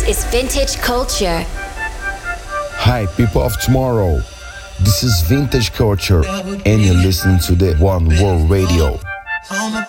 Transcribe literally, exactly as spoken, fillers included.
is Vintage Culture. Hi, people of tomorrow. This is Vintage Culture, and you're listening to the One World Radio.